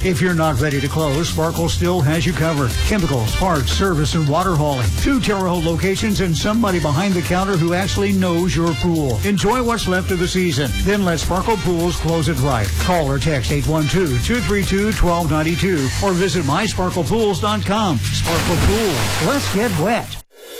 If you're not ready to close, Sparkle still has you covered. Chemicals, parts, service, and water hauling. 2 Terre Haute locations and somebody behind the counter who actually knows your pool. Enjoy what's left of the season. Then let Sparkle Pools close it right. Call or text 812-232-1292 or visit mysparklepools.com. Sparkle Pools. Let's get wet.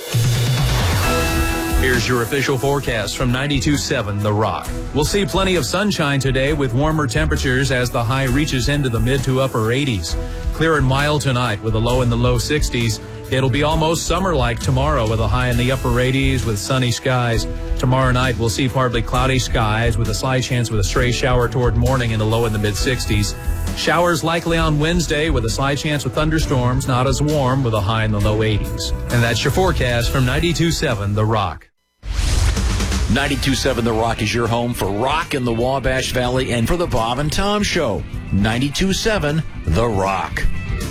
Here's your official forecast from 92.7 The Rock. We'll see plenty of sunshine today with warmer temperatures as the high reaches into the mid to upper 80s. Clear and mild tonight with a low in the low 60s. It'll be almost summer-like tomorrow with a high in the upper 80s with sunny skies. Tomorrow night we'll see partly cloudy skies with a slight chance with a stray shower toward morning and a low in the mid 60s. Showers likely on Wednesday with a slight chance of thunderstorms, not as warm with a high in the low 80s. And that's your forecast from 92.7 The Rock. 92.7 The Rock is your home for rock in the Wabash Valley and for the Bob and Tom Show. 92.7 The Rock.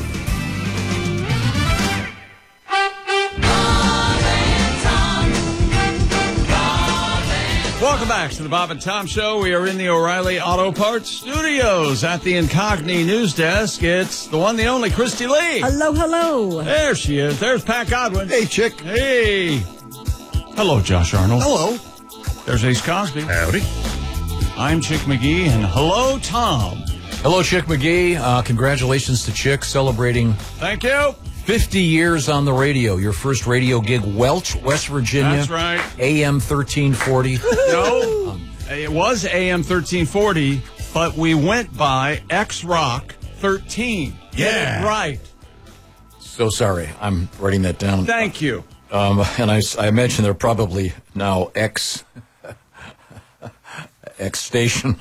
Welcome back to the Bob and Tom Show. We are in the O'Reilly Auto Parts Studios at the Incogni News Desk. It's the one, the only, Christy Lee. Hello, hello. There she is. There's Pat Godwin. Hey, Chick. Hey. Hello, Josh Arnold. Hello. There's Ace Cosby. Howdy. I'm Chick McGee, and hello, Tom. Hello, Chick McGee. Congratulations to Chick celebrating Thank you. 50 years on the radio. Your first radio gig, Welch, West Virginia. That's right. AM 1340. No, it was AM 1340, but we went by X-Rock 13. Get it right. So sorry. I'm writing that down. Thank you. And I imagine they're probably now X station.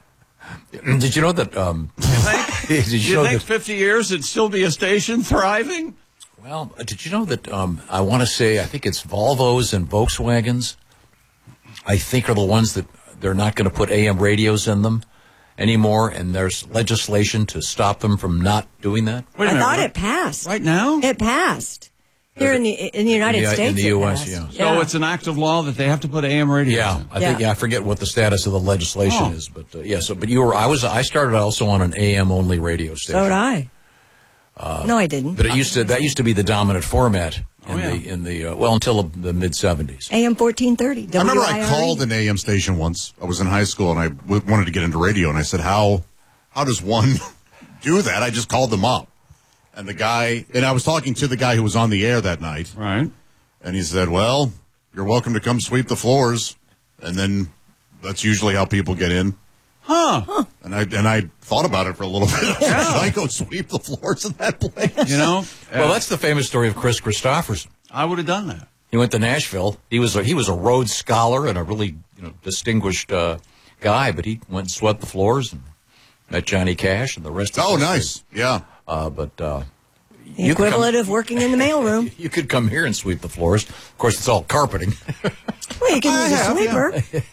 Did you know that? Did you think 50 years it'd still be a station thriving? Well, did you know that? I want to say I think it's Volvos and Volkswagens. I think are the ones that they're not going to put AM radios in them anymore, and there's legislation to stop them from not doing that. I thought it passed. Right now? It passed. Here in the United States, in the U.S., yeah. So it's an act of law that they have to put AM radios Yeah, in. I think. Yeah, I forget what the status of the legislation is, but but you were. I started also on an AM only radio station. So did I. No, I didn't. But that used to be the dominant format until the mid 70s. AM 1430. I remember I called an AM station once. I was in high school and I wanted to get into radio, and I said, "How does one do that?" I just called them up. And I was talking to the guy who was on the air that night. Right. And he said, "Well, you're welcome to come sweep the floors." And then that's usually how people get in. Huh. And I thought about it for a little bit. Should I go sweep the floors of that place? You know? Well, that's the famous story of Chris Christopherson. I would have done that. He went to Nashville. He was a Rhodes Scholar and a really distinguished guy, but he went and swept the floors and met Johnny Cash and the rest of Oh, nice. Yeah. The equivalent of working in the mailroom. You could come here and sweep the floors. Of course, it's all carpeting. Well, you can use a sweeper.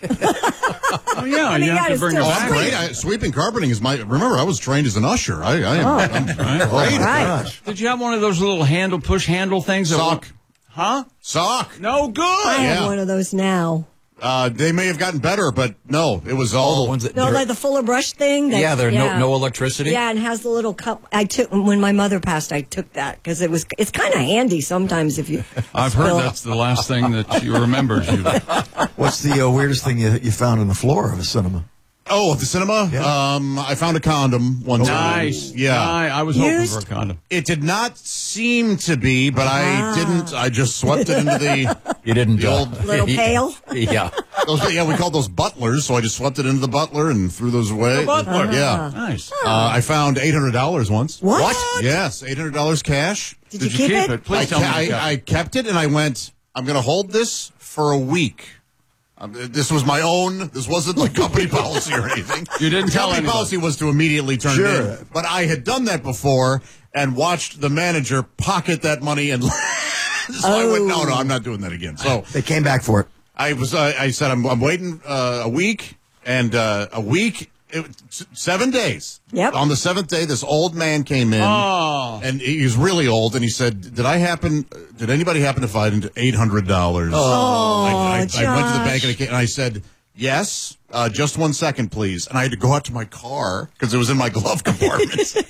Oh, yeah, you have to bring it back. Great. Sweeping carpeting is remember, I was trained as an usher. I'm great. Right. Did you have one of those little push handle things? Sock. Huh? Sock. No good. I have one of those now. They may have gotten better, but no, it was all the ones that like the Fuller brush thing. There's no electricity. Yeah, and has the little cup. I took when my mother passed. I took that because it's kind of handy sometimes if you. I've heard that's the last thing that you remember. What's the weirdest thing you found on the floor of a cinema? Oh, at the cinema? Yeah. I found a condom one time. Nice. Yeah. I was hoping for a condom. It did not seem to be, but I didn't. I just swept it into the... You didn't... The old little pail? Yeah. We called those butlers, so I just swept it into the butler and threw those away. The butler? Yeah. Nice. I found $800 once. What? Yes, $800 cash. Did you keep it? Please tell me. I kept it, and I went, I'm going to hold this for a week. This was my own. This wasn't like company policy or anything. You didn't tell company anybody. policy was to immediately turn it in. But I had done that before and watched the manager pocket that money, and so I went, no, I'm not doing that again. So They came back for it. I said, I'm waiting a week, and a week. 7 days. Yep. On the 7th day, this old man came in, and he was really old, and he said, "Did anybody happen to find $800?" I went to the bank and I said, "Yes, just 1 second, please." And I had to go out to my car because it was in my glove compartment.